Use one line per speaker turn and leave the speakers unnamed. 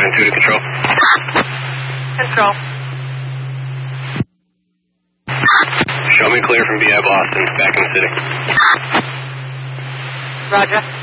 2 to control.
Control.
Show me clear from BI Boston, back in the city.
Roger.